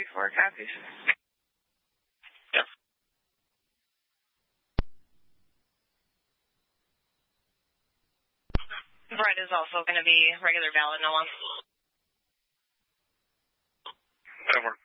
4 copies. Yep. Brett is also going to be regular ballot, no one. That works.